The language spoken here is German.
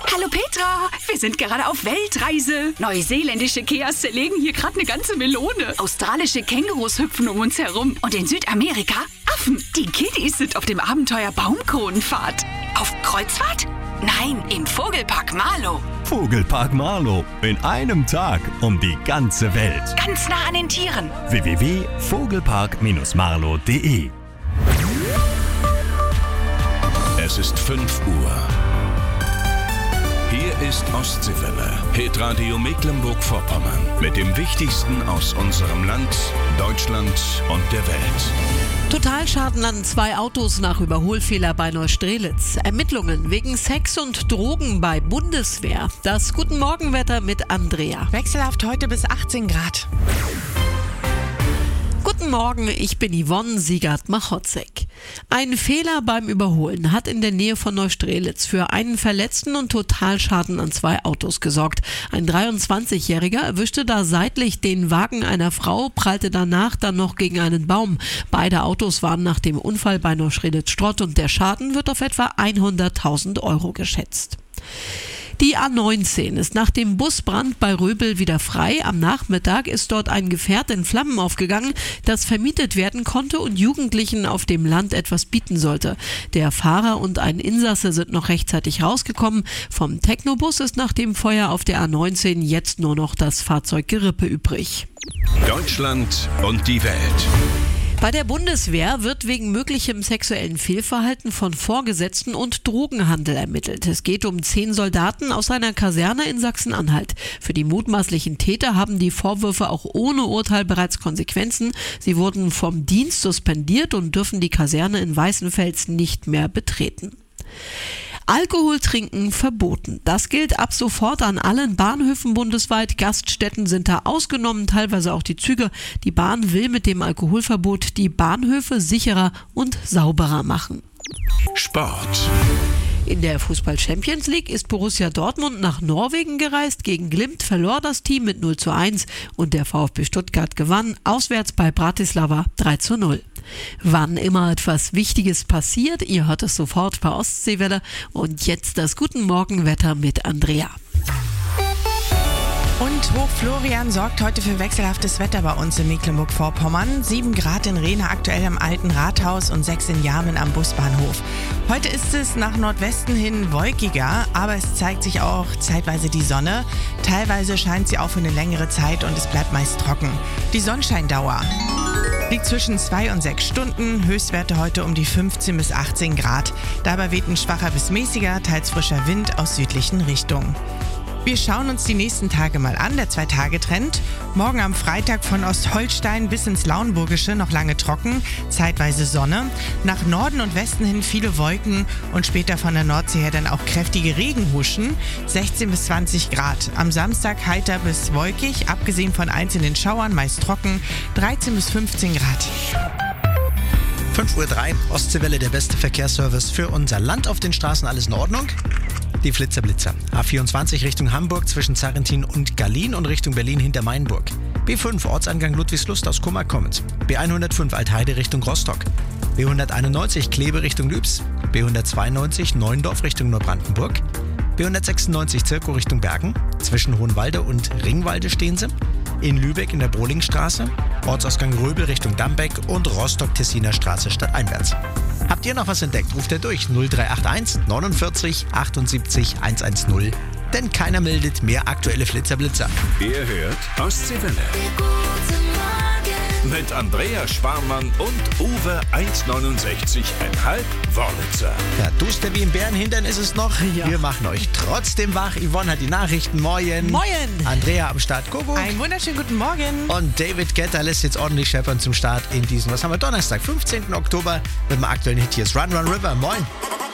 Hallo Petra, wir sind gerade auf Weltreise. Neuseeländische Keas zerlegen hier gerade eine ganze Melone. Australische Kängurus hüpfen um uns herum. Und in Südamerika Affen. Die Kiddies sind auf dem Abenteuer Baumkronenfahrt. Auf Kreuzfahrt? Nein, im Vogelpark Marlow. Vogelpark Marlow. In einem Tag um die ganze Welt. Ganz nah an den Tieren. www.vogelpark-marlow.de. Es ist 5 Uhr. Hier ist Ostseewelle, Hitradio Mecklenburg-Vorpommern. Mit dem Wichtigsten aus unserem Land, Deutschland und der Welt. Totalschaden an 2 Autos nach Überholfehler bei Neustrelitz. Ermittlungen wegen Sex und Drogen bei Bundeswehr. Das Guten Morgenwetter mit Andrea. Wechselhaft heute bis 18 Grad. Guten Morgen, ich bin Yvonne Siegert-Machotzek. Ein Fehler beim Überholen hat in der Nähe von Neustrelitz für einen Verletzten und Totalschaden an 2 Autos gesorgt. Ein 23-Jähriger erwischte da seitlich den Wagen einer Frau, prallte danach dann noch gegen einen Baum. Beide Autos waren nach dem Unfall bei Neustrelitz Strott und der Schaden wird auf etwa 100.000 Euro geschätzt. Die A19 ist nach dem Busbrand bei Röbel wieder frei. Am Nachmittag ist dort ein Gefährt in Flammen aufgegangen, das vermietet werden konnte und Jugendlichen auf dem Land etwas bieten sollte. Der Fahrer und ein Insasse sind noch rechtzeitig rausgekommen. Vom Technobus ist nach dem Feuer auf der A19 jetzt nur noch das Fahrzeuggerippe übrig. Deutschland und die Welt. Bei der Bundeswehr wird wegen möglichem sexuellen Fehlverhalten von Vorgesetzten und Drogenhandel ermittelt. Es geht um 10 Soldaten aus einer Kaserne in Sachsen-Anhalt. Für die mutmaßlichen Täter haben die Vorwürfe auch ohne Urteil bereits Konsequenzen. Sie wurden vom Dienst suspendiert und dürfen die Kaserne in Weißenfels nicht mehr betreten. Alkohol trinken verboten. Das gilt ab sofort an allen Bahnhöfen bundesweit. Gaststätten sind da ausgenommen, teilweise auch die Züge. Die Bahn will mit dem Alkoholverbot die Bahnhöfe sicherer und sauberer machen. Sport. In der Fußball-Champions League ist Borussia Dortmund nach Norwegen gereist. Gegen Glimt verlor das Team mit 0:1 und der VfB Stuttgart gewann auswärts bei Bratislava 3:0. Wann immer etwas Wichtiges passiert, ihr hört es sofort bei Ostseewelle. Und jetzt das Guten Morgenwetter mit Andrea. Und Hoch Florian sorgt heute für wechselhaftes Wetter bei uns in Mecklenburg-Vorpommern. 7 Grad in Rehna aktuell am Alten Rathaus und 6 in Jarmen am Busbahnhof. Heute ist es nach Nordwesten hin wolkiger, aber es zeigt sich auch zeitweise die Sonne. Teilweise scheint sie auch für eine längere Zeit und es bleibt meist trocken. Die Sonnenscheindauer liegt zwischen 2 und 6 Stunden, Höchstwerte heute um die 15 bis 18 Grad. Dabei weht ein schwacher bis mäßiger, teils frischer Wind aus südlichen Richtungen. Wir schauen uns die nächsten Tage mal an, der 2-Tage-Trend. Morgen am Freitag von Ostholstein bis ins Lauenburgische noch lange trocken, zeitweise Sonne. Nach Norden und Westen hin viele Wolken und später von der Nordsee her dann auch kräftige Regenhuschen, 16 bis 20 Grad. Am Samstag heiter bis wolkig, abgesehen von einzelnen Schauern, meist trocken, 13 bis 15 Grad. 5:03 Uhr, Ostseewelle, der beste Verkehrsservice für unser Land. Auf den Straßen alles in Ordnung? Die Flitzer. A24 Richtung Hamburg zwischen Zarrentin und Gallien und Richtung Berlin hinter Mainburg. B5 Ortsangang Ludwigslust aus Kummer-Kommens. B105 Altheide Richtung Rostock. B191 Kleve Richtung Lübs. B192 Neuendorf Richtung Neubrandenburg. B196 Zirkow Richtung Bergen. Zwischen Hohenwalde und Ringwalde stehen sie. In Lübeck in der Brohlingstraße. Ortsausgang Röbel Richtung Dambeck und Rostock-Tessiner Straße stadteinwärts. Habt ihr noch was entdeckt? Ruft ihr durch 0381 49 78 110. Denn keiner meldet mehr aktuelle Flitzer-Blitzer. Ihr hört Ostseewelle. Mit Andrea Sparmann und Uwe 1,69,5 Wörlitzer. Ja, duster wie im Bärenhintern ist es noch. Ja. Wir machen euch trotzdem wach. Yvonne hat die Nachrichten. Moin. Moin. Andrea am Start. Kuckuck. Einen wunderschönen guten Morgen. Und David Guetta lässt jetzt ordentlich scheppern zum Start in diesem, was haben wir, Donnerstag, 15. Oktober mit dem aktuellen Hit. Hier ist Run Run River. Moin.